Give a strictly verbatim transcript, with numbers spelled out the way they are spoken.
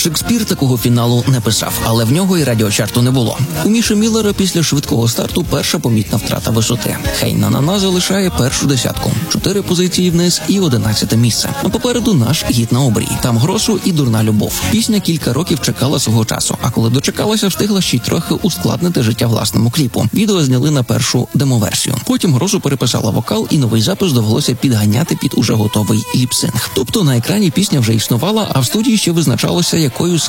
Шекспір такого фіналу не писав, але в нього і радіочарту не було. У Міші Міллера після швидкого старту перша помітна втрата висоти. «Хей на-на-на» залишає першу десятку, чотири позиції вниз і одинадцяте місце. А попереду наш гід на обрій. Там Гросу і «Дурна любов». Пісня кілька років чекала свого часу, а коли дочекалася, встигла ще й трохи ускладнити життя власному кліпу. Відео зняли на першу демоверсію. Потім Гросу переписала вокал, і новий запис довелося підганяти під уже готовий ліпсинг. Тобто на екрані пісня вже існувала, а в студії ще визначалося, якою